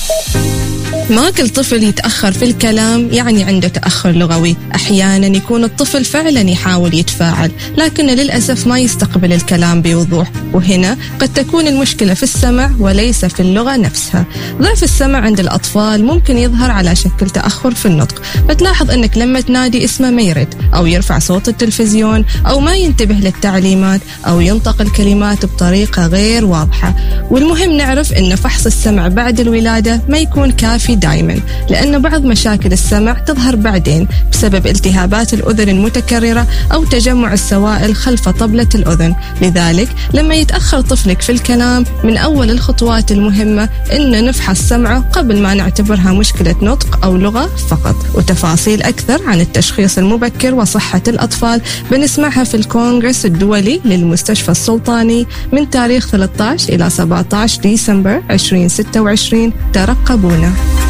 ما كل طفل يتأخر في الكلام يعني عنده تأخر لغوي. أحيانا يكون الطفل فعلا يحاول يتفاعل لكن للأسف ما يستقبل الكلام بوضوح، وهنا قد تكون المشكلة في السمع وليس في اللغة نفسها. ضعف السمع عند الأطفال ممكن يظهر على شكل تأخر في النطق، فتلاحظ أنك لما تنادي اسمه ما يرد، أو يرفع صوت التلفزيون، أو ما ينتبه للتعليمات، أو ينطق الكلمات بطريقة غير واضحة. والمهم نعرف أن فحص السمع بعد الولادة ما يكون كافي دائما، لأن بعض مشاكل السمع تظهر بعدين بسبب التهابات الأذن المتكررة أو تجمع السوائل خلف طبلة الأذن. لذلك لما يتأخر طفلك في الكلام، من أول الخطوات المهمة إن نفحص سمعه قبل ما نعتبرها مشكلة نطق أو لغة فقط. وتفاصيل أكثر عن التشخيص المبكر وصحة الأطفال بنسمعها في الكونغرس الدولي للمستشفى السلطاني من تاريخ 13 إلى 17 ديسمبر 2026. ترقبونا.